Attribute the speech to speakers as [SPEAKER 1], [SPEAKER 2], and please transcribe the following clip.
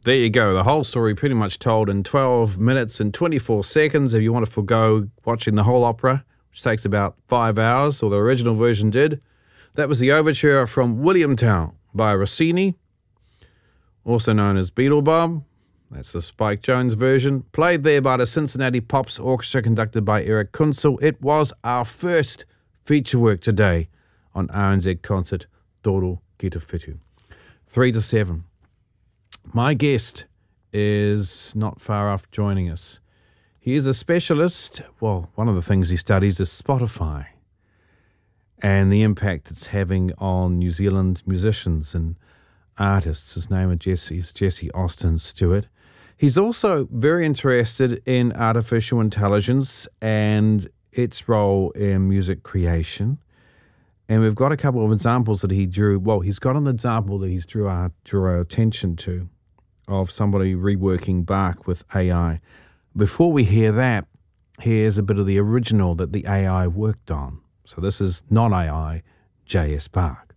[SPEAKER 1] There you go. The whole story pretty much told in 12 minutes and 24 seconds if you want to forgo watching the whole opera, which takes about 5 hours, or the original version did. That was the overture from Williamtown by Rossini, also known as Beelzebub. That's the Spike Jones version, played there by the Cincinnati Pops Orchestra, conducted by Eric Kunzel. It was our first feature work today on RNZ Concert Toro Ki Te Whitu. 3 to 7. My guest is not far off joining us. He is a specialist. Well, one of the things he studies is Spotify and the impact it's having on New Zealand musicians and artists. His name is Jesse Austin Stewart. He's also very interested in artificial intelligence and its role in music creation. And we've got a couple of examples that he drew. Well, he's got an example that he's drew our attention to of somebody reworking Bach with AI. Before we hear that, here's a bit of the original that the AI worked on. So this is non-AI J.S. Bach.